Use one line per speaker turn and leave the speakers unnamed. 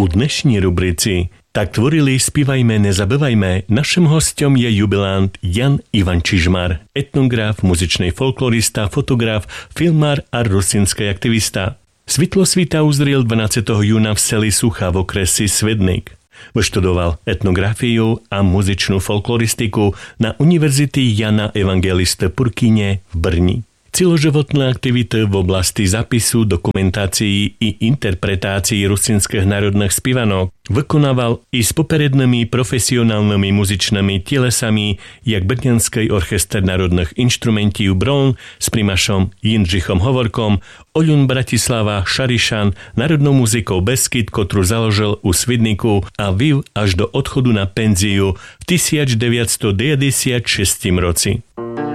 U dnešní rubrici Tak tvorili, spívajme, nezabývajme. Naším hostom je jubilant Jan Ivan Čižmar, etnograf, muzičný folklorista, fotograf, filmár a rusinský aktivista. Svitlo svita uzrel 12. júna v seli Suchá v okresi Svednik. Vyštudoval etnografiu a muzičnú folkloristiku na Univerzity Jana Evangelista Purkyně v Brni. Celoživotné aktivity v oblasti zapisu, dokumentácií i interpretácií rusinských národných zpívanok vykonával i s poperednými profesionálnymi muzičnými telesami, jak Brňanský orchester národných inštrumentів Bron s primašom Jindřichom Hovorkom, Oľun Bratislava Šarišan, národnou muzikou Beskyd, ktorú založil u Svidniku a viv až do odchodu na penziu v 1996 roci.